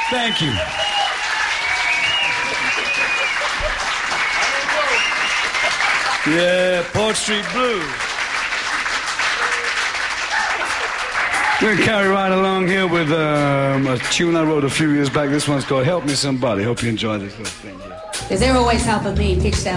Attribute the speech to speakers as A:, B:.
A: Thank you. Yeah, Port Street Blues. We're going to carry right along here with a tune I wrote a few years back. This one's called Help Me Somebody. Hope you enjoy this little thing here.
B: Because they're always helping me teach them.